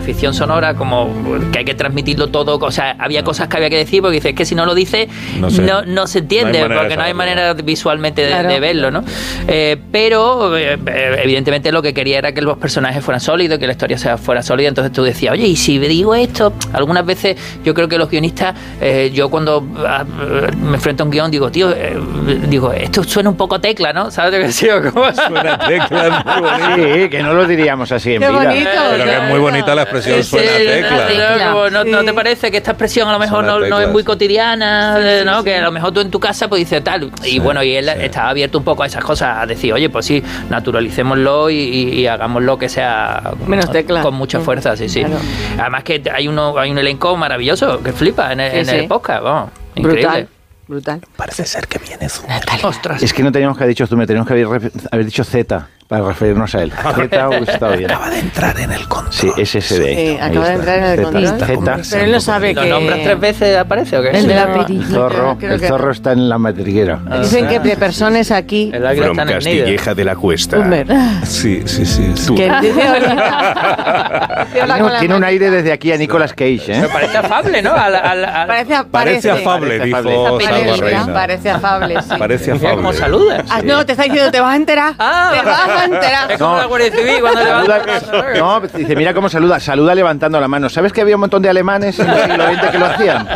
ficción sonora, como que hay que transmitirlo todo, o sea, había cosas que había que decir, porque dices que si no lo dices, no se entiende, porque no hay manera visualmente de verlo, ¿no? Pero evidentemente lo que quería era que los personajes fueran sólidos, que la historia fuera sólida. Entonces tú decías, oye, y si digo esto, algunas veces yo creo que los guionistas, yo cuando me enfrento a un guión digo, tío, esto suena un poco Tecla, ¿no? ¿Sabes lo que digo? Suena Tecla, muy bonito. Sí, que no lo diríamos así en Qué vida. bonito. Pero que es muy bonita la expresión, suena Tecla. ¿No te parece que esta expresión a lo mejor no es muy cotidiana, ¿no? Que a lo mejor tú en tu casa pues dices tal, y bueno, y él estaba abierto un poco a esas cosas, a decir, oye, pues sí, naturalicémoslo y hagámoslo que sea menos Tecla, con mucha fuerza, sí. Claro. Además que hay un elenco maravilloso que flipa en el podcast, vamos, increíble. Brutal. Parece ser que viene Zumer. Ostras. Es que no teníamos que haber dicho Zumer, teníamos que haber dicho Z para referirnos a él. Z está bien. Acaba de entrar en el control. Sí, SSD. Sí, acaba de entrar en el control. Z. Pero él no sabe que... ¿Lo nombras 3 veces aparece o qué? El de la perilla. El zorro está en la madriguera. Dicen que de personas aquí... El águila From está en el Castilleja de la Cuesta. Zumer. Sí. Que dice Tiene un aire desde aquí a Nicolas Cage, ¿eh? Pero parece afable, ¿no? Parece afable, dijo Salva Reina. Parece afable, sí. Parece Mira cómo afable. saluda. No, te está diciendo, te vas a enterar. Te vas a enterar. Es como la Guardia Civil cuando levanta. No, dice, mira cómo saluda. Saluda levantando la mano. ¿Sabes que había un montón de alemanes en el siglo XX que lo hacían?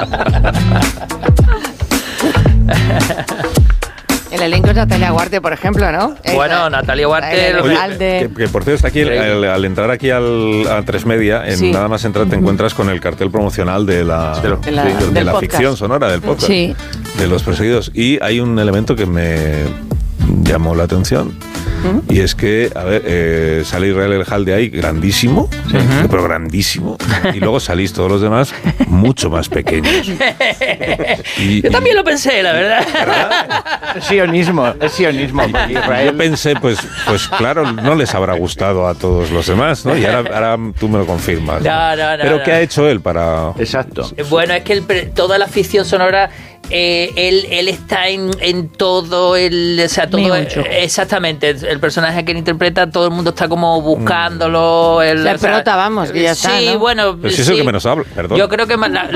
El elenco es Natalia Guarte, por ejemplo, ¿no? Bueno, Natalia Guarte... Oye, que por cierto, está aquí, al entrar aquí a 3 Media, nada más entrar te encuentras con el cartel promocional de la ficción sonora, del podcast, de Los Perseguidos. Y hay un elemento que me llamó la atención. Y es que, a ver, sale Israel Elhalde ahí, grandísimo, pero grandísimo. Y luego salís todos los demás mucho más pequeños. Yo también lo pensé, la verdad. Es sionismo. Israel. Yo pensé, pues claro, no les habrá gustado a todos los demás, ¿no? Y ahora tú me lo confirmas. No. Pero ¿qué ha hecho él para...? Exacto. Bueno, es que toda la ficción sonora... él está en todo el... O sea, todo... Exactamente. El personaje que él interpreta, todo el mundo está como buscándolo. La prota, vamos, que ya está, sí, ¿no? bueno... Pero si es el que menos habla, perdón. Yo creo que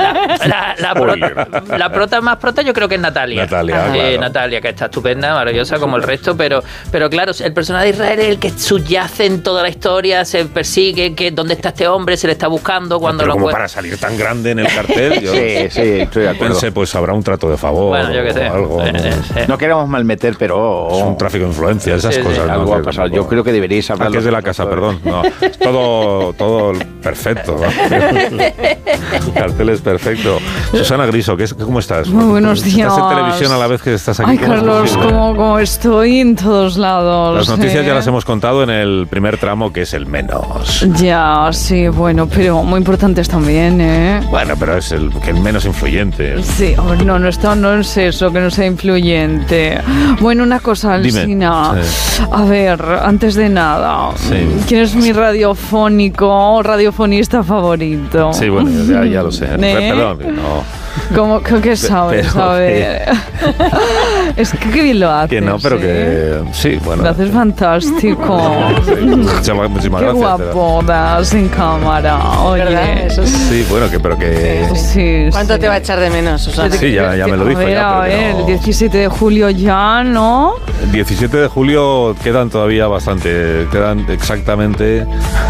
la prota más prota yo creo que es Natalia. Natalia, que está estupenda, maravillosa como el resto, pero claro, el personaje de Israel es el que subyace en toda la historia, se persigue, que dónde está este hombre, se le está buscando cuando pero como para salir tan grande en el cartel, yo estoy de acuerdo. Pensé, pues habrá un trato de favor, bueno, yo qué sé, o algo. No queremos malmeter, pero... Es un tráfico de influencia, esas cosas. Algo ha pasado. Yo creo que deberíais hablar... Aquí es de la casa, perdón. No, es todo perfecto. El cartel es perfecto. Susana Griso, ¿cómo estás? Muy buenos días. ¿Estás en televisión a la vez que estás aquí? Ay, Carlos, como estoy en todos lados. Las noticias ya las hemos contado en el primer tramo, que es el menos. Ya, sí, bueno, pero muy importantes también, ¿eh? Bueno, pero es el menos influyente. Sí, no es eso, que no sea influyente. Bueno, una cosa, Alsina. Sí. A ver, antes de nada, ¿quién es mi radiofonista favorito? Sí, bueno, ya lo sé. Perdón, no. ¿Cómo que sabes? Pero, a ver. Es que qué bien lo haces. Que no, pero que sí, bueno. Lo haces fantástico. Muchísimas qué gracias. Guapo das en cámara. Oye. Sí, bueno, pero que... Sí, ¿cuánto te va a echar de menos, Susana? Sí, ya me lo dijo. A ver, el 17 de julio ya, ¿no? El 17 de julio quedan todavía bastante. Quedan exactamente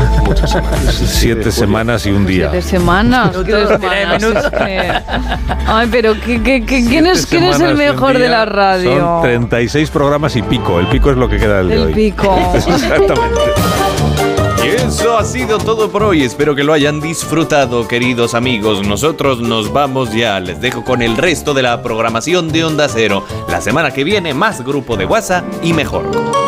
7 semanas y un día. 7 semanas. 3 semanas. Ay, pero ¿quién es el mejor de la radio? Son 36 programas y pico. El pico es lo que queda del de hoy. El pico. Exactamente. Y eso ha sido todo por hoy. Espero que lo hayan disfrutado, queridos amigos. Nosotros nos vamos ya. Les dejo con el resto de la programación de Onda Cero. La semana que viene, más grupo de WhatsApp y mejor.